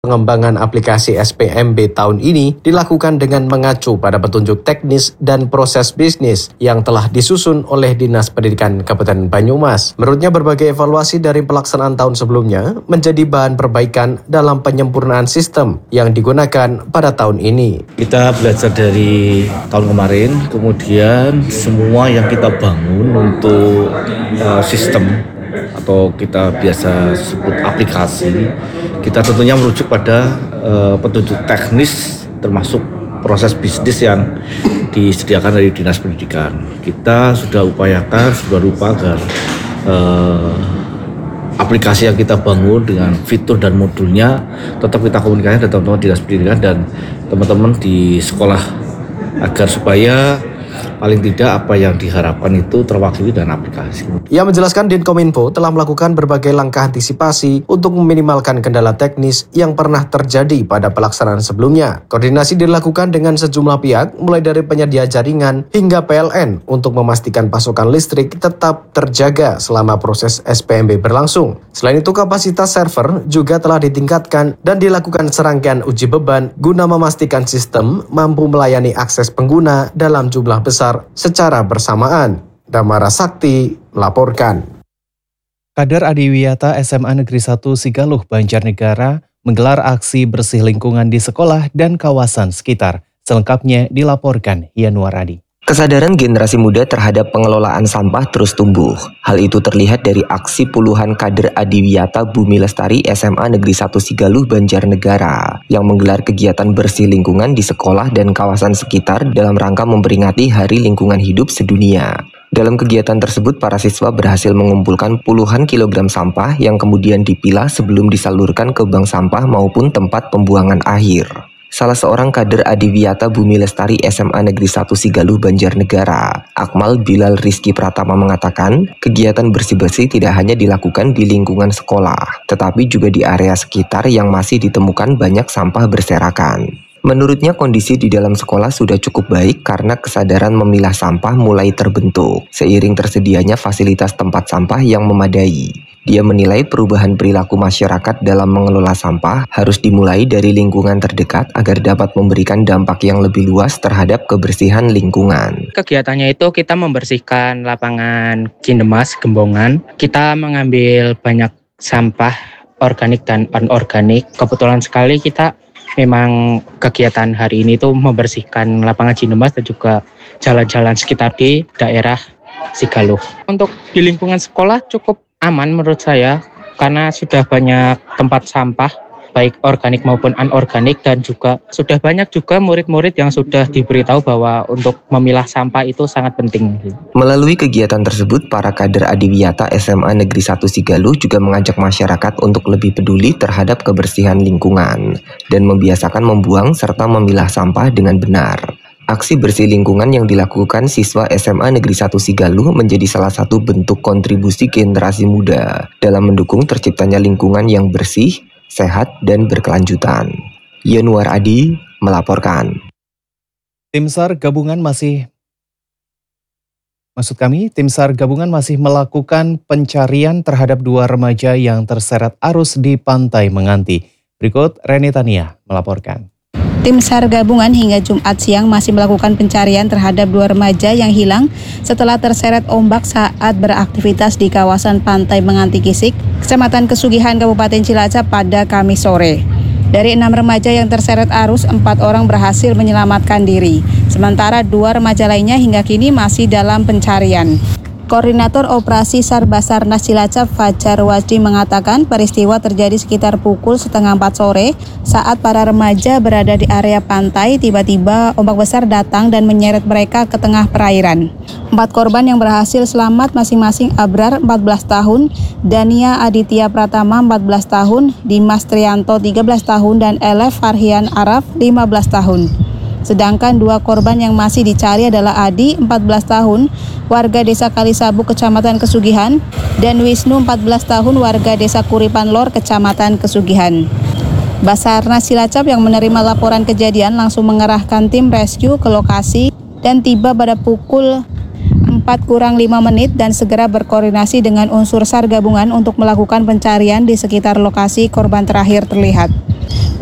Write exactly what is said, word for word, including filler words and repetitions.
Pengembangan aplikasi S P M B tahun ini dilakukan dengan mengacu pada petunjuk teknis dan proses bisnis yang telah disusun oleh Dinas Pendidikan Kabupaten Banyumas. Menurutnya, berbagai evaluasi dari pelaksanaan tahun sebelumnya menjadi bahan perbaikan dalam penyempurnaan sistem yang digunakan pada tahun ini. Kita belajar dari tahun kemarin, kemudian semua yang kita bangun untuk uh, sistem atau kita biasa sebut aplikasi, kita tentunya merujuk pada uh, petunjuk teknis termasuk proses bisnis yang disediakan dari Dinas Pendidikan. Kita sudah upayakan sebuah rupa agar uh, aplikasi yang kita bangun dengan fitur dan modulnya tetap kita komunikasikan dengan teman-teman Dinas Pendidikan dan teman-teman di sekolah agar supaya paling tidak apa yang diharapkan itu terwakili dalam aplikasi. Ia menjelaskan Dinkominfo telah melakukan berbagai langkah antisipasi untuk meminimalkan kendala teknis yang pernah terjadi pada pelaksanaan sebelumnya. Koordinasi dilakukan dengan sejumlah pihak, mulai dari penyedia jaringan hingga P L N untuk memastikan pasokan listrik tetap terjaga selama proses S P M B berlangsung. Selain itu, kapasitas server juga telah ditingkatkan dan dilakukan serangkaian uji beban guna memastikan sistem mampu melayani akses pengguna dalam jumlah besar secara bersamaan. Damara Sakti melaporkan. Kader Adiwiyata S M A Negeri satu Sigaluh, Banjarnegara menggelar aksi bersih lingkungan di sekolah dan kawasan sekitar. Selengkapnya dilaporkan Yanuar Adi. Kesadaran generasi muda terhadap pengelolaan sampah terus tumbuh. Hal itu terlihat dari aksi puluhan kader Adiwiyata Bumi Lestari S M A Negeri satu Sigaluh, Banjarnegara yang menggelar kegiatan bersih lingkungan di sekolah dan kawasan sekitar dalam rangka memperingati Hari Lingkungan Hidup Sedunia. Dalam kegiatan tersebut, para siswa berhasil mengumpulkan puluhan kilogram sampah yang kemudian dipilah sebelum disalurkan ke bank sampah maupun tempat pembuangan akhir. Salah seorang kader Adiwiyata Bumi Lestari S M A Negeri satu Sigaluh, Banjarnegara, Akmal Bilal Rizky Pratama mengatakan, kegiatan bersih-bersih tidak hanya dilakukan di lingkungan sekolah, tetapi juga di area sekitar yang masih ditemukan banyak sampah berserakan. Menurutnya, kondisi di dalam sekolah sudah cukup baik karena kesadaran memilah sampah mulai terbentuk, seiring tersedianya fasilitas tempat sampah yang memadai. Dia menilai perubahan perilaku masyarakat dalam mengelola sampah harus dimulai dari lingkungan terdekat agar dapat memberikan dampak yang lebih luas terhadap kebersihan lingkungan. Kegiatannya itu kita membersihkan lapangan Cinemas, Gembongan. Kita mengambil banyak sampah organik dan anorganik. Kebetulan sekali kita memang kegiatan hari ini tuh membersihkan lapangan Cinemas dan juga jalan-jalan sekitar di daerah Sigaluh. Untuk di lingkungan sekolah cukup aman menurut saya karena sudah banyak tempat sampah baik organik maupun anorganik dan juga sudah banyak juga murid-murid yang sudah diberitahu bahwa untuk memilah sampah itu sangat penting. Melalui kegiatan tersebut, para kader Adiwiyata S M A Negeri satu Sigaluh juga mengajak masyarakat untuk lebih peduli terhadap kebersihan lingkungan dan membiasakan membuang serta memilah sampah dengan benar. Aksi bersih lingkungan yang dilakukan siswa S M A Negeri satu Sigaluh menjadi salah satu bentuk kontribusi generasi muda dalam mendukung terciptanya lingkungan yang bersih, sehat, dan berkelanjutan. Yanuar Adi melaporkan. Tim SAR gabungan masih Maksud kami, tim SAR gabungan masih melakukan pencarian terhadap dua remaja yang terseret arus di Pantai Menganti. Berikut Reni Tania melaporkan. Tim SAR gabungan hingga Jumat siang masih melakukan pencarian terhadap dua remaja yang hilang setelah terseret ombak saat beraktivitas di kawasan Pantai Menganti Kisik, Kecamatan Kesugihan, Kabupaten Cilacap pada Kamis sore. Dari enam remaja yang terseret arus, empat orang berhasil menyelamatkan diri, sementara dua remaja lainnya hingga kini masih dalam pencarian. Koordinator Operasi SAR Basarnas Cilacap Fajar Wajdi mengatakan peristiwa terjadi sekitar pukul setengah empat sore saat para remaja berada di area pantai, tiba-tiba ombak besar datang dan menyeret mereka ke tengah perairan. Empat korban yang berhasil selamat masing-masing Abrar empat belas tahun, Dania Aditya Pratama empat belas tahun, Dimas Trianto tiga belas tahun, dan Elef Farhian Araf lima belas tahun. Sedangkan dua korban yang masih dicari adalah Adi, empat belas tahun, warga desa Kalisabu, Kecamatan Kesugihan, dan Wisnu, empat belas tahun, warga desa Kuripan Lor, Kecamatan Kesugihan. Basarnas Cilacap yang menerima laporan kejadian langsung mengerahkan tim rescue ke lokasi dan tiba pada pukul empat kurang lima menit dan segera berkoordinasi dengan unsur SAR gabungan untuk melakukan pencarian di sekitar lokasi korban terakhir terlihat.